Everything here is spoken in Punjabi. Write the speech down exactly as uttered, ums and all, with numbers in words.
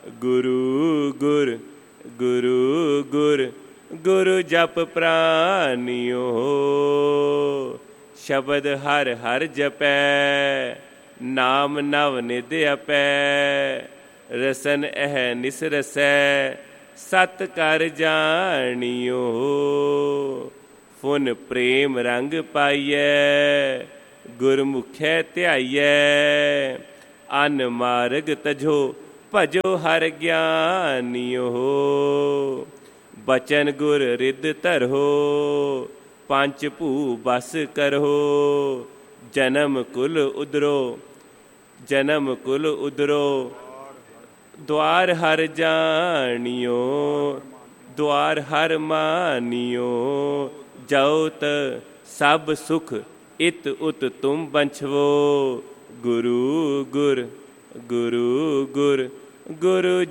ਗੁਰੂ ਗੁਰ ਗੁਰੂ ਗੁਰ ਗੁਰੂ ਜਪ ਪ੍ਰਾਨਿਓ। ਸ਼ਬਦ ਹਰ ਹਰ ਜਪੈ ਨਾਮ ਨਵ ਨਿਧ ਆਪੈ। ਰਸਨ ਇਹ ਨਿਸ ਰਸੈ ਸਤ ਕਰ ਜਾਣਿਓ। ਫੁਨ ਪ੍ਰੇਮ ਰੰਗ ਪਾਈਐ ਗੁਰਮੁਖੈ ਧਿਆਈਐ। ਅਨ ਮਾਰਗ ਤਜੋ ਭਜੋ ਹਰ ਗਿਆਨਿਓ। ਬਚਨ ਗੁਰ ਰਿੱਧ ਧਰੋ ਪੰਚ ਭੂ ਬਸ ਕਰੋ। ਜਨਮ ਕੁਲ ਉਦਰੋ ਜਨਮ ਕੁਲ ਉਦਰੋ। ਦੁਆਰ ਹਰ ਜਾਣਿਓ ਦੁਆਰ ਹਰ ਮਾਨਿਓ। ਜਉਤ ਸਭ ਸੁਖ ਇਤ ਉਤ ਤੁਮ ਬੰਛਵੋ। ਗੁਰੂ ਗੁਰ ਗੁਰੂ ਗੁਰ ਗੁਰੂ